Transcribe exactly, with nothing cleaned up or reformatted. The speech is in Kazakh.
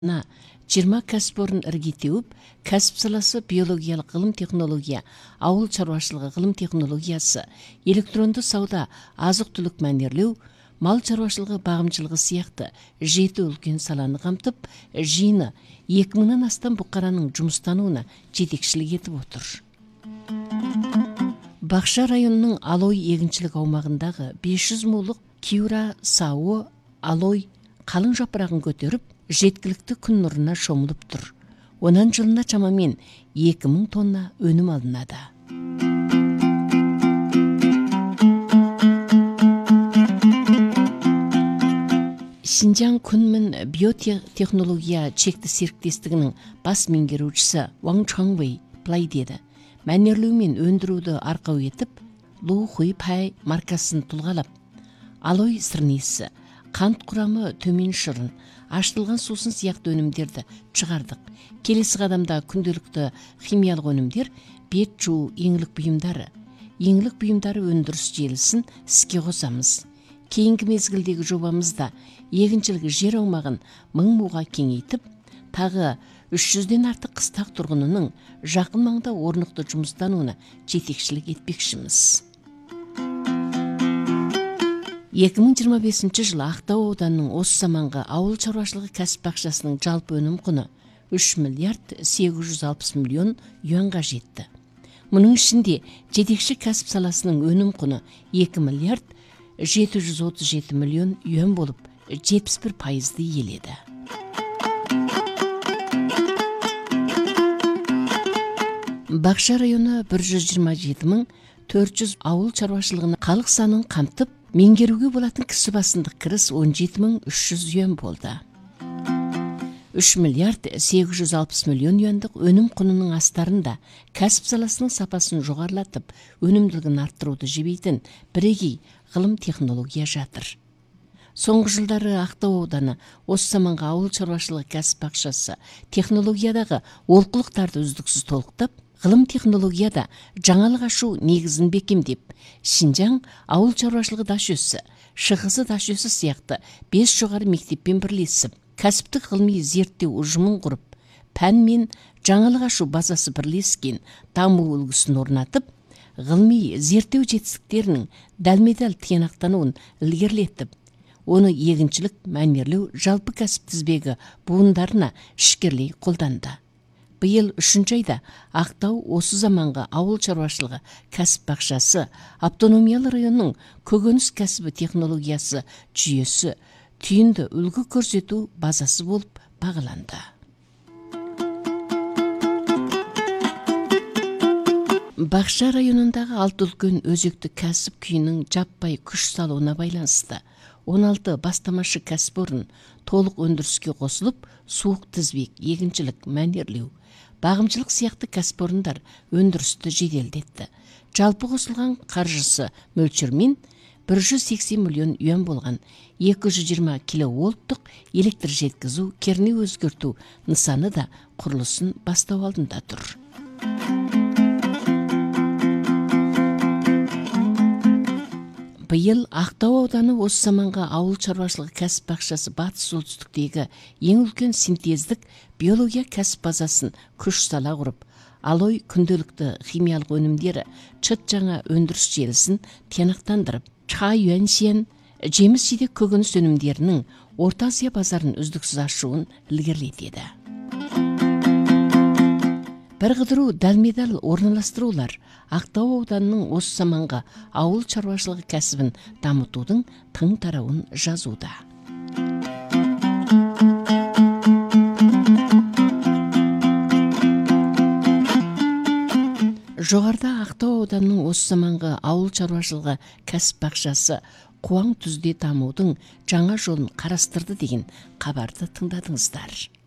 на жыйырма кәсіпорын ірге теуіп, кәсіп саласы биологиялық ғылым технология, ауыл шаруашылығы ғылым технологиясы, электронды сауда, азық-түлік мәнерлеу, мал шаруашылығы бағымшылығы сияқты жеті үлкен саланы қамтып, жиыны екі мыңнан астам бұқараның жұмыстануына жетекшілік етіп отыр. Бақша районының Алой егіншілік аумағындағы бес жүз мулық Киура Сауы Алой қалың жапырағын көтеріп, жеткілікті күн нұрына шомылып тұр. Онан жылына шамамен екі мың тонна өнім алынады. Шинжаң Күнмін биотехнология чекті серіктестігінің бас меңгерушісі Ваң Чаңвей былай деді: мәнерлеу мен өндіруді арқау етіп, Лу Хуй Пай маркасын тұлғалап, Алой сырнесі, қант құрамы төмен шырын, ашытылған сусын сияқты өнімдерді шығардық. Келесі қадамда күнделікті химиялық өнімдер, бет жуу, еңлік бұйымдары, еңлік бұйымдары өндіріс желісін іске қосамыз. Кейінгі мезгілдегі жобамызда егіншілік жер аумағын мың муға кеңейтіп, тағы үш жүзден артық қыстақ тұрғынының жақын маңда орнықты жұмыстануына жетекшілік етпекшіміз. екі мың жиырма бесінші жылы Ақтау ауданының осы заманғы ауыл шаруашылығы кәсіп бақшасының жалпы өнім құны үш миллиард сегіз жүз алпыс миллион юанға жетті. Мұның ішінде жетекші кәсіп саласының өнім құны екі миллиард жеті жүз отыз жеті миллион юан болып, жетпіс бір пайызды иеледі. Бақша районы бір жүз жиырма жеті мың төрт жүз ауыл шаруашылығының халық санын қамтып, меңгеруге болатын кісі басындық кіріс он жеті мың үш жүз юан болды. үш миллиард сегіз жүз алпыс миллион юандық өнім құнының астарында кәсіп саласының сапасын жоғарылатып, өнімділігін арттыруды жебейтін бірегей ғылым технология жатыр. Соңғы жылдары Ақтау ауданы осы заманғы ауыл шаруашылығы кәсіп бақшасы технологиядағы олқылықтарды үздіксіз толықтап, ғылым технологияда жаңалық ашу негізін бекемдеп, Шинжаң ауыл шаруашылығы дашөсі, Шығысы дашөсі сияқты бес жоғары мектеппен бірлесіп, кәсіптік ғылыми зерттеу ұжымын құрып, пән мен жаңалық ашу базасы бірлескен даму үлгісін орнатып, ғылыми зерттеу жетістіктерінің дәлме-дәл тиянақтануын ілгерілетіп, оны егіншілік, мәнерлеу, жалпы кәсіп тізбегі буындарына ішкерлей қолданды. Биыл үшінші айда Ақтау осы заманғы ауыл шаруашылығы кәсіп бақшасы автономиялы районның көкөніс кәсібі технологиясы жүйесі түйінді үлгі көрсету базасы болып бағаланды. Бақша районындағы алты үлкен өзекті кәсіп күйінің жаппай күш салуына байланысты он алты бастамашы кәсіпорын толық өндіріске қосылып, суық тізбек, егіншілік, мәнерлеу, бағымшылық сияқты кәсіпорындар өндірісті жеделдетті. Жалпы қосылған қаржысы мөлшермен бір жүз сексен миллион юан болған екі жүз жиырма киловольттық электр жеткізу, кернеу өзгерту нысаны да құрылысын бастау алдында тұр. Биыл Ақтау ауданы осы заманғы ауыл шаруашылығы кәсіп бақшасы батыс солтүстіктегі ең үлкен синтездік биология кәсіп базасын күш сала құрып, Алой күнделікті химиялық өнімдері чыт жаңа өндіріс желісін тиянақтандырып, Чха Юаньсен жеміс жидек көкөніс өнімдерінің Орта Азия базарын үздіксіз ашуын ілгерілетеді. Бір қыдыру дәлме-дәл орналастырулар Ақтау ауданының осы заманғы ауыл шаруашылығы кәсібін дамытудың тың тарауын жазуда. Жоғарда Ақтау ауданының осы заманғы ауыл шаруашылығы кәсіп бақшасы қуаң түзде дамудың жаңа жолын қарастырды деген хабарды тыңдадыңыздар.